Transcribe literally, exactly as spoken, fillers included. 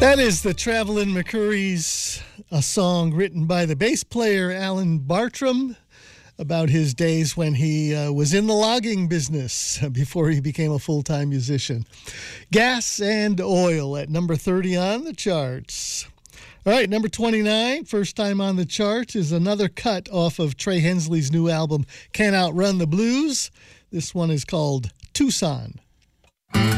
That is the Travelin' McCourys, a song written by the bass player Alan Bartram about his days when he uh, was in the logging business before he became a full-time musician. Gas and Oil at number thirty on the charts. All right, number twenty-nine, first time on the charts, is another cut off of Trey Hensley's new album, Can't Outrun the Blues. This one is called Tucson.